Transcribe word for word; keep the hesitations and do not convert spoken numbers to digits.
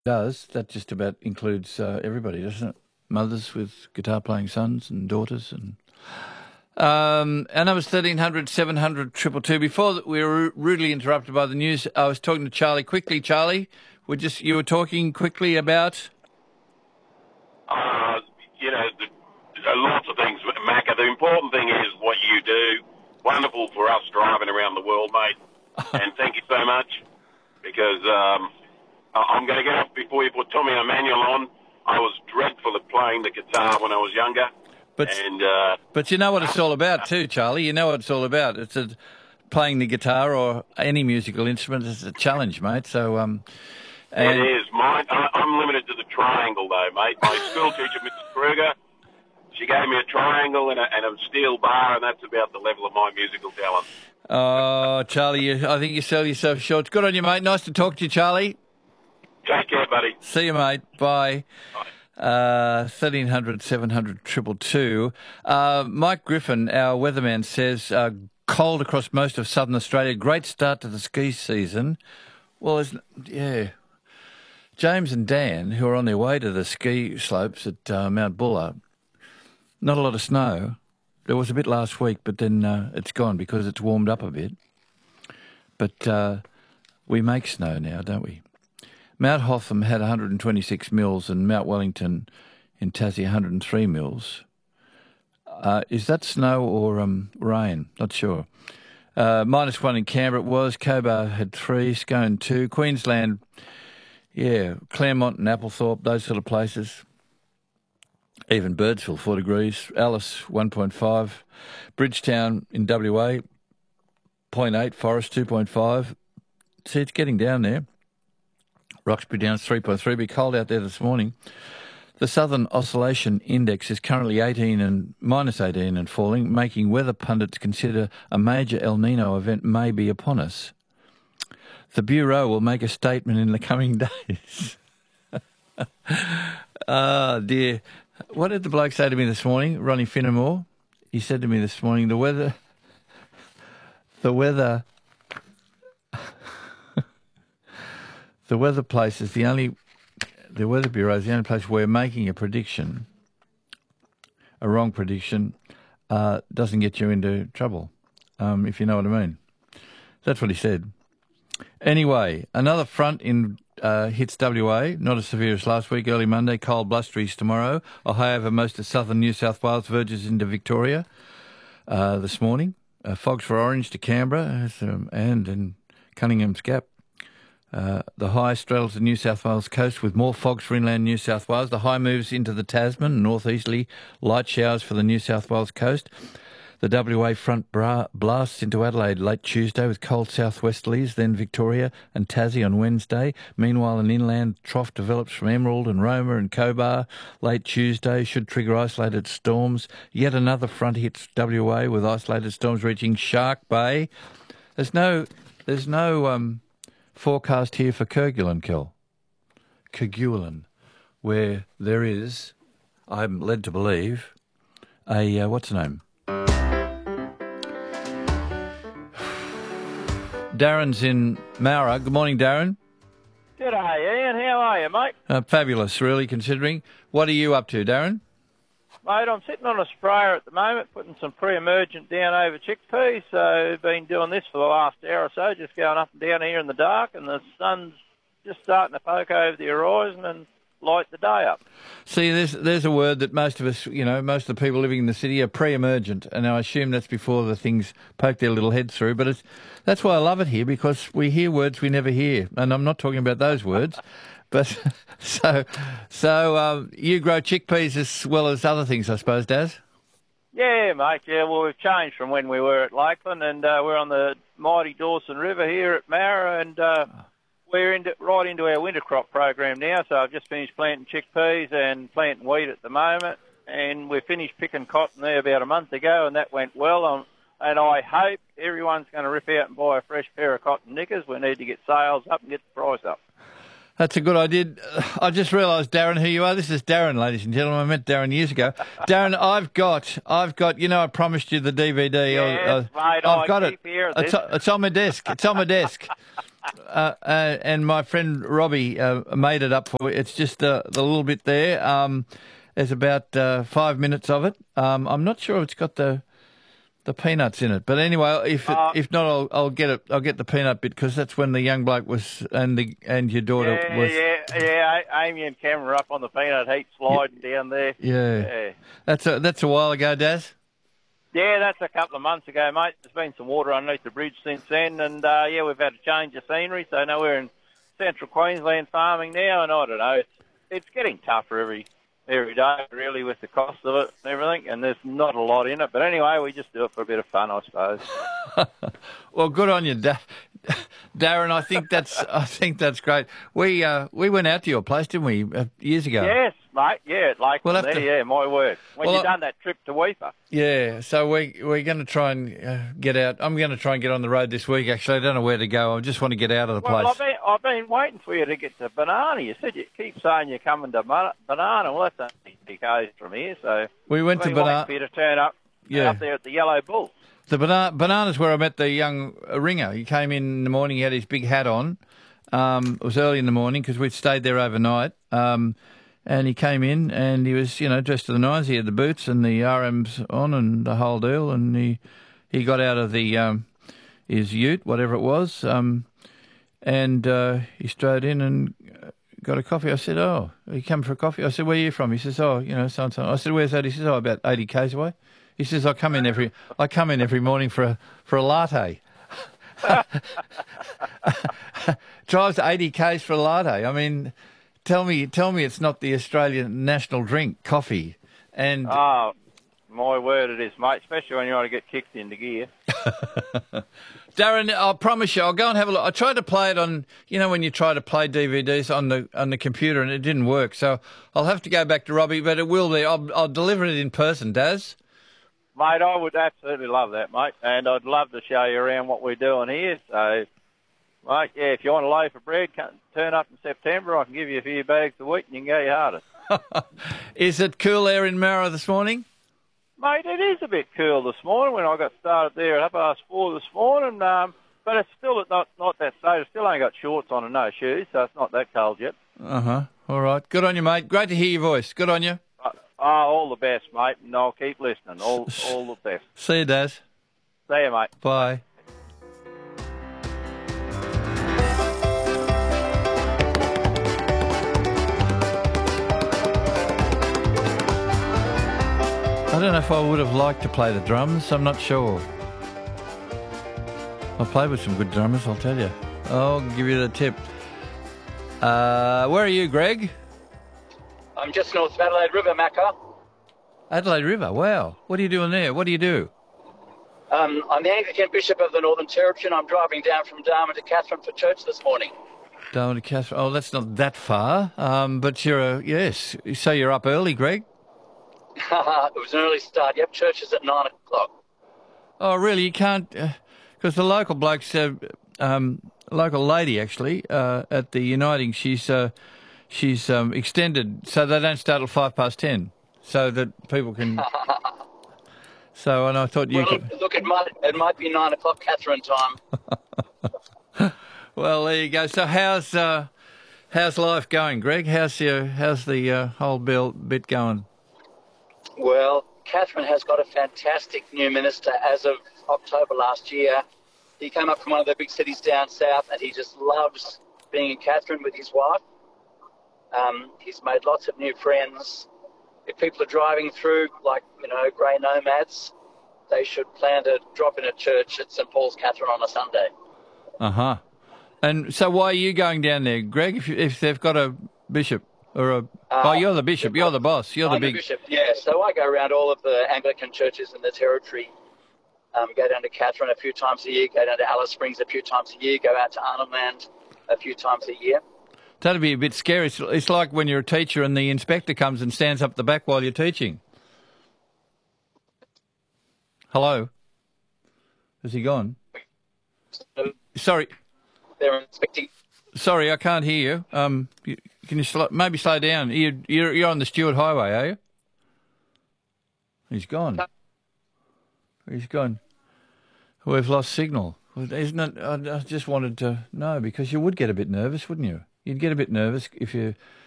does. That just about includes uh, everybody, doesn't it? Mothers with guitar-playing sons and daughters. and um, Our number's thirteen hundred, seven hundred, two two two. Before that, we were rudely interrupted by the news. I was talking to Charlie quickly. Charlie, we just you were talking quickly about... Uh, you know, the, uh, lots of things, Macca. The important thing is what you do. Wonderful for us driving around the world, mate. And thank you so much, because um, I'm going to get off before you put Tommy Emmanuel on. I was dreadful at playing the guitar when I was younger. But, and, uh, but you know what it's all about too, Charlie. You know what it's all about. It's a, playing the guitar or any musical instrument is a challenge, mate. So um, and it is. Mine, I, I'm limited to the triangle, though, mate. My school teacher, Missus Kruger, she gave me a triangle and a, and a steel bar, and that's about the level of my musical talent. Oh, Charlie, you, I think you sell yourself short. Good on you, mate. Nice to talk to you, Charlie. Take care, buddy. See you, mate. Bye. Bye. Uh, thirteen hundred, seven hundred, two two two. Uh, Mike Griffin, our weatherman, says uh, cold across most of southern Australia. Great start to the ski season. Well, isn't, yeah. James and Dan, who are on their way to the ski slopes at uh, Mount Buller, not a lot of snow. There was a bit last week, but then uh, it's gone because it's warmed up a bit. But uh, we make snow now, don't we? Mount Hotham had one hundred twenty-six mils and Mount Wellington in Tassie one hundred three mils. Uh, is that snow or um, rain? Not sure. Uh, minus one in Canberra it was. Cobar had three, Scone two. Queensland, yeah, Claremont and Applethorpe, those sort of places. Even Birdsville, four degrees. Alice, one point five. Bridgetown in W A, zero point eight. Forest, two point five. See, it's getting down there. Roxbury down three point three. Be cold out there this morning. The Southern Oscillation Index is currently eighteen and minus eighteen and falling, making weather pundits consider a major El Nino event may be upon us. The Bureau will make a statement in the coming days. Ah, dear. What did the bloke say to me this morning, Ronnie Finnemore? He said to me this morning, the weather, the weather, the weather place is the only, the Weather Bureau is the only place where making a prediction, a wrong prediction, uh, doesn't get you into trouble, um, if you know what I mean. That's what he said. Anyway, another front in uh, hits W A, not as severe as last week, early Monday, cold blusteries tomorrow. A high over most of southern New South Wales verges into Victoria uh, this morning. Uh, fogs for Orange to Canberra um, and in Cunningham's Gap. Uh, the high straddles the New South Wales coast with more fogs for inland New South Wales. The high moves into the Tasman, northeasterly, light showers for the New South Wales coast. The W A front bra- blasts into Adelaide late Tuesday with cold southwesterlies, then Victoria and Tassie on Wednesday. Meanwhile, an inland trough develops from Emerald and Roma and Cobar late Tuesday, should trigger isolated storms. Yet another front hits W A with isolated storms reaching Shark Bay. There's no, there's no um, forecast here for Kerguelen, Kel. Kerguelen, where there is, I'm led to believe, a, uh, what's the name? Darren's in Mara. Good morning, Darren. G'day, Ian. How are you, mate? Uh, fabulous, really, considering. What are you up to, Darren? Mate, I'm sitting on a sprayer at the moment, putting some pre-emergent down over chickpeas. So been doing this for the last hour or so, just going up and down here in the dark, and the sun's just starting to poke over the horizon and light the day up. See, there's there's a word that most of us, you know, most of the people living in the city are pre-emergent, and I assume that's before the things poke their little heads through. But it's that's why I love it here, because we hear words we never hear, and I'm not talking about those words. But so so um, you grow chickpeas as well as other things, I suppose, Daz? Yeah, mate. Yeah, well, we've changed from when we were at Lakeland, and uh, we're on the mighty Dawson River here at Mara, and uh, we're into, right into our winter crop program now. So I've just finished planting chickpeas and planting wheat at the moment, and we finished picking cotton there about a month ago, and that went well. Um, and I hope everyone's going to rip out and buy a fresh pair of cotton knickers. We need to get sales up and get the price up. That's a good idea. I just realised, Darren, who you are. This is Darren, ladies and gentlemen. I met Darren years ago. Darren, I've got, I've got. You know, I promised you the D V D. Yes, I, I, mate, I've I got keep it. hearing It's, this. it's on my desk. It's on my desk. uh, uh, and my friend Robbie uh, made it up for me. It's just uh, the little bit there. Um, there's about uh, five minutes of it. Um, I'm not sure if it's got the the peanuts in it, but anyway, if it, Uh, if not, I'll, I'll get it. I'll get the peanut bit because that's when the young bloke was and the and your daughter yeah, was. yeah, yeah. A- Amy and Cameron are up on the peanut heap sliding down there. Yeah. yeah. That's a that's a while ago, Daz. Yeah, that's a couple of months ago, mate. There's been some water underneath the bridge since then, and uh, yeah, we've had a change of scenery. So now we're in central Queensland farming now, and I don't know, it's it's getting tougher every every day, really, with the cost of it and everything. And there's not a lot in it, but anyway, we just do it for a bit of fun, I suppose. Well, good on you, da- Darren. I think that's I think that's great. We uh, we went out to your place, didn't we, uh, years ago? Yes, mate. Yeah, like We'll have there, to- yeah, my word. When Well, you I- done that trip to Weipa. Yeah, so we we're going to try and uh, get out. I'm going to try and get on the road this week. Actually, I don't know where to go. I just want to get out of the Well, place. I've been, I've been waiting for you to get to Banana. You said you keep saying you're coming to Ba- Banana. Well, that's only two k's from here, so We went I've to been waiting Banana. for you to turn up, Yeah. up there at the Yellow Bull. The bana- bananas where I met the young uh, ringer. He came in in the morning. He had his big hat on. Um, it was early in the morning because we'd stayed there overnight. Um, and he came in and he was, you know, dressed to the nines. He had the boots and the R Ms on and the whole deal. And he he got out of the um, his ute, whatever it was, um, and uh, he strode in and got a coffee. I said, "Oh, you come for a coffee?" I said, "Where are you from?" He says, "Oh, you know, so and so." I said, "Where's that?" He says, "Oh, about eighty k's away." He says, "I come in every I come in every morning for a for a latte." Drives eighty k's for a latte. I mean, tell me, tell me, it's not the Australian national drink, coffee. And Oh, my word, it is, mate. Especially when you want to get kicked into gear. Darren, I promise you, I'll go and have a look. I tried to play it on, you know, when you try to play D V Ds on the on the computer, and it didn't work. So I'll have to go back to Robbie, but it will be. I'll, I'll deliver it in person, Daz. Mate, I would absolutely love that, mate. And I'd love to show you around what we're doing here. So, mate, yeah, if you want a loaf of bread, come, turn up in September. I can give you a few bags of wheat and you can go your hardest. Is it cool there in Mara this morning? Mate, it is a bit cool this morning when I got started there at half past four this morning. Um, but it's still not not that stage. I still only got shorts on and no shoes, so it's not that cold yet. Uh-huh. All right. Good on you, mate. Great to hear your voice. Good on you. Uh, oh, all the best, mate, and I'll keep listening. All, all the best. See you, Daz. See you, mate. Bye. I don't know if I would have liked to play the drums. I'm not sure. I played with some good drummers, I'll tell you. I'll give you the tip. Uh, where are you, Greg? I'm just north of Adelaide River, Macca. Adelaide River. Wow. What are you doing there? What do you do? Um, I'm the Anglican Bishop of the Northern Territory, and I'm driving down from Darwin to Katherine for church this morning. Down to Catherine. Oh, that's not that far. Um, but you're a, yes. So you're up early, Greg? It was an early start. Yep, church is at nine o'clock. Oh, really? You can't, because uh, the local bloke said, um, local lady actually uh, at the Uniting, she's uh, she's um, extended so they don't start till five past ten, so that people can. So, and I thought you. Well, could... look, look, it might it might be nine o'clock Katherine time. Well, there you go. So, how's uh, how's life going, Greg? How's your how's the uh, whole bill bit going? Well, Katherine has got a fantastic new minister as of October last year. He came up from one of the big cities down south, and he just loves being in Katherine with his wife. Um, he's made lots of new friends. If people are driving through, like, you know, grey nomads, they should plan to drop in a church at St Paul's Katherine on a Sunday. Uh huh. And so, why are you going down there, Greg? If you, if they've got a bishop or a Uh, oh, you're the bishop, you're the boss, you're the I'm big. the bishop, yeah. So I go around all of the Anglican churches in the territory. Um, go down to Katherine a few times a year, go down to Alice Springs a few times a year, go out to Arnhem Land a few times a year. That'd be a bit scary. It's, it's like when you're a teacher and the inspector comes and stands up the back while you're teaching. Hello? Has he gone? So Sorry, they're inspecting. sorry, I can't hear you. Um, you, can you sl- maybe slow down? You, you're you're on the Stewart Highway, are you? He's gone. He's gone. We've lost signal. Well, isn't it? I I just wanted to know because you would get a bit nervous, wouldn't you? You'd get a bit nervous if you